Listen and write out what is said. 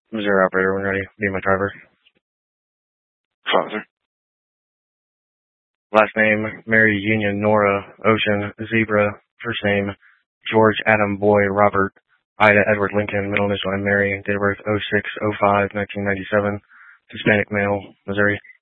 Missouri operator, when ready. Be my driver. Father. Last name, Mary Union Nora Ocean Zebra. First name, George Adam Boy Robert Ida Edward Lincoln. Middle initial, M. Mary. Date of birth, 06/05/1997. Hispanic male, Missouri.